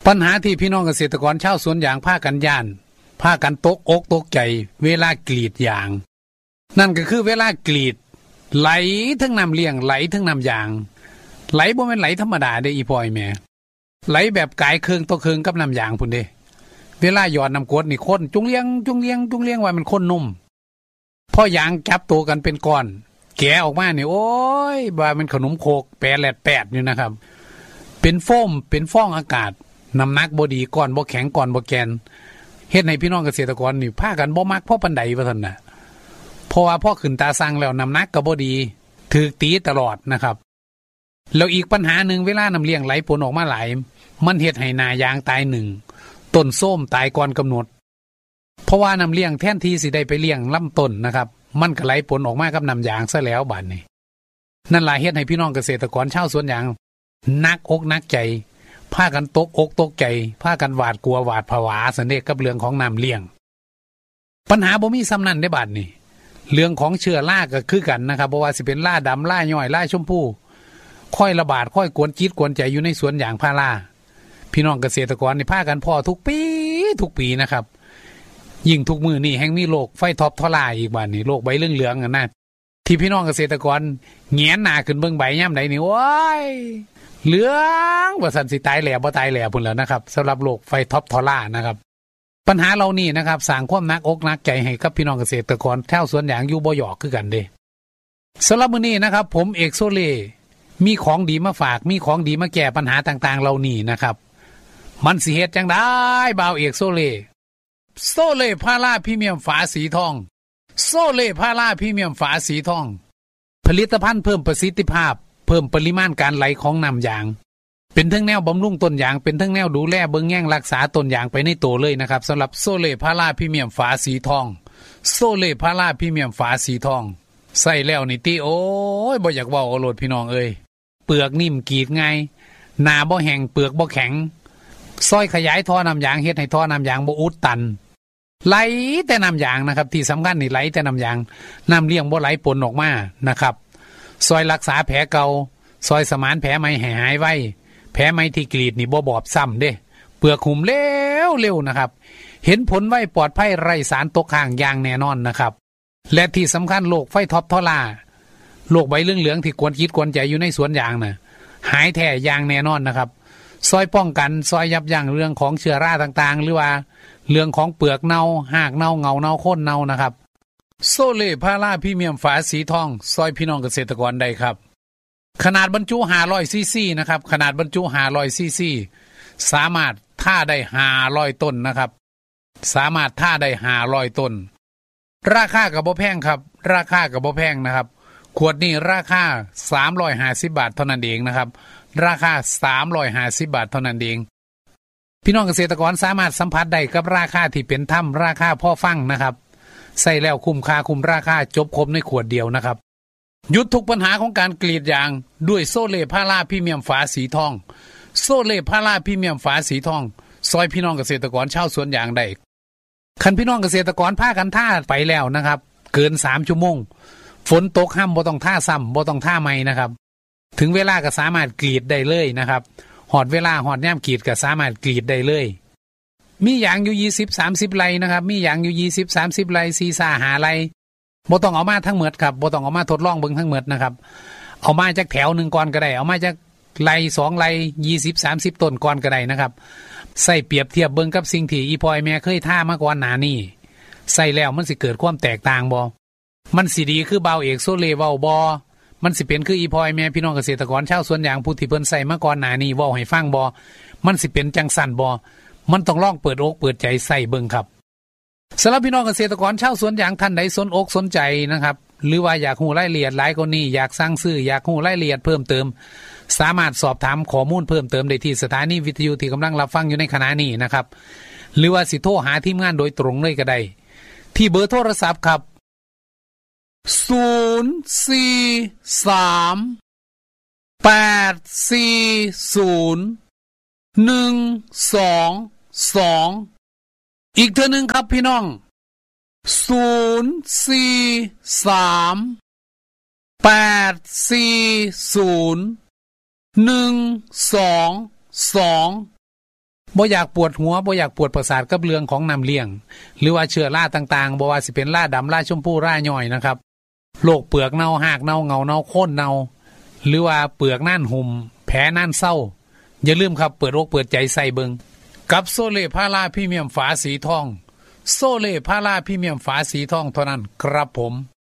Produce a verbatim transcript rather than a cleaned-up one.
ปัญหาที่พี่น้องเกษตรกรชาวสวนยางพากันย่านพากันตกอกตกใจเวลากรีดยางนั่นก็คือเวลากรีดไหลทั้งน้ำเลี้ยงไหลทั้งน้ำยางไหลบ่แม่นไหลธรรมดาเด้อีพ่อยแม่ไหลแบบกายเครื่องต่อเครื่องกับน้ำยางพุ่นเด้เวลาหยอดน้ำกรดนี่คนจุงเลี้ยงจุงเลี้ยงจุงเลี้ยงว่ามันคนนุ่มพอยางจับตัวกันเป็นก้อนแกะออกมานี่โอ้ยว่ามันขนมโคกแปะแหลดแปดอยู่นะครับเป็นโฟมเป็นฟองอากาศน้ำหนักบ่ดีก้อนบ่แข็งก้อนบ่แกนเฮ็ดให้พี่น้องเกษตรกรนี่พากันบ่มักเพราะปานใดว่าซั่นน่ะเพราะว่าพอขึ้นตาสั่งแล้วน้ำหนักก็บ่ดีถูกตีตลอดนะครับแล้วอีกปัญหานึงเวลาน้ำเลี้ยงไหลปนออกมาหลายมันเฮ็ดให้หน้ายางตายหนึ่งต้นส้มตายก่อนกำหนดเพราะว่าน้ำเลี้ยงแทนที่สิได้ไปเลี้ยงลำต้นนะครับมันก็ไหลปนออกมากับน้ำยางซะแล้วบัดนี้นั่นล่ะเฮ็ดให้พี่น้องเกษตรกรชาวสวนยางหนักอกหนักใจพากันตกอกตกใจพากันหวาดกลัวหวาดผวาสันเดชกับเรื่องของน้ำเลี้ยงปัญหาบ่มีซ้ำนั้นได้บัดนี้เรื่องของเชื้อราก็คือกันนะครับเพราะว่าสิเป็นราดำราย่อยราชมพูค่อยระบาดค่อยกวนจิตกวนใจอยู่ในสวนยางพาราพี่น้องเกษตรกรนี่พากันพ่อทุกปีทุกปีนะครับยิ่งทุกมือนี่แห่งมีโรคไฟท็อปทอลาอีกบัดนี้โรคใบเหลืองๆอ่ะนะที่พี่น้องเกษตรกรแงนหน้าขึ้นเบิ่งใบย่ำใดนี่โอ้ยเหลืองว่าสันสิตายแหล่บ่ตายแหล่พุ่นแล้วนะครับสำหรับโรคไฟท็อปทอลานะครับปัญหาเหล่านี้นะครับสร้างความหนักอกหนักใจให้กับพี่น้องเกษตรกรชาวสวนยางอยู่บ่หยอกคือกันเด้สำหรับมื้อนี้นะครับผมเอกโซเล่มีของดีมาฝากมีของดีมาแก้ปัญหาต่างๆเหล่านี้นะครับมันสิเฮ็ดจังได๋บ่าวเอกโซเล่โซเล่พาราพรีเมียมฝาสีทองโซเล่พาราพรีเมียมฝาสีทองผลิตภัณฑ์เพิ่มประสิทธิภาพเพิ่มปริมาณการไหลของน้ำยางเป็นทั้งแนวบำรุงต้นยางเป็นทั้งแนวดูแลเบิ่งแย่งรักษาต้นยางไปในตัวเลยนะครับสำหรับโซเล่พาราพรีเมียมฝาสีทองโซเล่พาราพรีเมียมฝาสีทองใส่แล้วนี่ติโอ้ยบ่อยากเว้าเอาโลดพี่น้องเอ้ยเปลือกนิ่มกรีดง่ายหนาบ่แห้งเปลือกบ่แข็งซอยขยายท่อน้ำยางเฮ็ดให้ท่อน้ำยางบ่อุดตันไหลแต่น้ำยางนะครับที่สำคัญนี่ไหลแต่น้ำยางน้ำเลี้ยงบ่ไหลปนออกมานะครับซอยรักษาแผลเก่าซอยสมานแผลใหม่ให้หายไวแผลใหม่ที่กรีดนี่บ่บอบซ้ำเด้เปลือกหุ่มเร็วเร็วนะครับเห็นผลไวปลอดภัยไร้สารตกค้างอย่างแน่นอนนะครับและที่สำคัญโรคไฟท็อปทอลาโรคใบเหลืองๆที่กวนคิดกวนใจอยู่ในสวนยางน่ะหายแท้อย่างแน่นอนนะครับซอยป้องกันซอยยับยั้งเรื่องของเชื้อราต่างๆหรือว่าเรื่องของเปลือกเน่าหากเน่าเงาเน่าโค่นเน่านะครับโซเล่พาราพรีเมียมฝาสีทองซอยพี่น้องเกษตรกรได้ครับขนาดบรรจุห้าร้อยซีซีนะครับขนาดบรรจุห้าร้อยซีซีสามารถท่าได้ห้าร้อยต้นนะครับสามารถท่าได้ห้าร้อยต้นราคาก็บ่แพงครับราคาก็บ่แพงนะครับขวดนี้ราคาสามร้อยห้าสิบบาทเท่านั้นเองนะครับราคาสามร้อยห้าสิบบาทเท่านั้นเองพี่น้องเกษตรกรสามารถสัมผัสได้กับราคาที่เป็นธรรมราคาพอฟังนะครับใส่แล้วคุ้มค่าคุ้มราคาจบครบในขวดเดียวนะครับหยุดทุกปัญหาของการกรีดยางด้วยโซเล่พาราพรีเมียมฝาสีทองโซเล่พาราพรีเมียมฝาสีทองซอยพี่น้องเกษตรกรชาวสวนยางได้คันพี่น้องเกษตรกรพากันท่าไปแล้วนะครับเกินสามชั่วโมงฝนตกห้ามบ่ต้องท่าซ้ำบ่ต้องท่าใหม่นะครับถึงเวลาก็สามารถกรีดได้เลยนะครับหอดเวลาหอดย่ำกรีดก็สามารถกรีดได้เลยมียางอยู่ยี่สิบ สามสิบไร่นะครับมียางอยู่ยี่สิบ สามสิบไร่สี่ ห้าไร่บ่ต้องเอามาทั้งหมดครับบ่ต้องเอามาทดลองเบิ่งทั้งหมดนะครับเอามาจากแถวนึงก่อนก็ได้เอามาจากไร่สองไร่ยี่สิบ สามสิบต้นก่อนก็ได้นะครับใส่เปรียบเทียบเบิ่งกับสิ่งที่อีพอยแม่เคยท่ามาก่อนหน้านี้ใส่แล้วมันสิเกิดความแตกต่างบ่มันสิดีคือเบาเอกโซเล่เว้าบ่มันสิเป็นคืออีพอยแม่พี่น้องเกษตรกรชาวสวนยางผู้ที่เพิ่นใส่มาก่อนหน้านี้เว้าให้ฟังบ่มันสิเป็นจังสั่นบ่มันต้องลองเปิดอกเปิดใจใส่เบิ่งครับสำหรับพี่น้องเกษตรกรชาวสวนยางท่านใดสนอกสนใจนะครับหรือว่าอยากรู้รายละเอียดหลายกว่านี้อยากสั่งซื้ออยากรู้รายละเอียดเพิ่มเติมสามารถสอบถามข้อมูลเพิ่มเติมได้ที่สถานีวิทยุที่กำลังรับฟังอยู่ในขณะนี้นะครับหรือว่าสิโทรหาทีมงานโดยตรงเลยก็ได้ที่เบอร์โทรศัพท์ครับศูนย์ สี่ สาม แปด สี่ ศูนย์ หนึ่ง สอง สองอีกเทื่อนึงครับพี่น้องศูนย์ สี่ สาม แปด สี่ ศูนย์ หนึ่ง สอง สองบ่อยากปวดหัวบ่อยากปวดประสาทกับเรื่องของน้ำเลี้ยงหรือว่าเชื้อราต่างๆบ่ว่าสิเป็นราดำราชมพูราย่อยนะครับโรคเปลือกเน่าหากเน่าเงาเน่าโค่นเน่าหรือว่าเปลือกน่านหุ่มแผลน่านเศร้าอย่าลืมครับเปิดอกเปิดใจใส่เบิงกับโซเล่พาราพรีเมียมฝาสีทองโซเล่พาราพรีเมียมฝาสีทองเท่านั้นครับผม